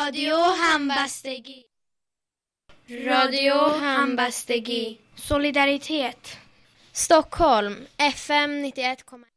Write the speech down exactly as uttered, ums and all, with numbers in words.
رادیو همبستگی رادیو همبستگی Solidaritet Stockholm F M nittioett komma ett